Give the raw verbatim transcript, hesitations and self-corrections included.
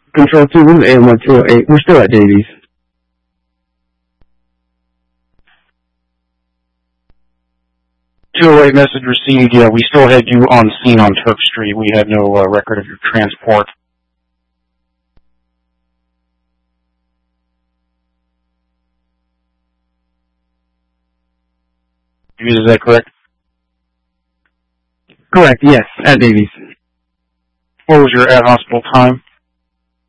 Control two, this is A M one two oh eight. We're still at Davies. two oh eight message received. Yeah, we still had you on scene on Turk Street. We had no uh, record of your transport. Is that correct? Correct, yes, at Davies. What was your at hospital time?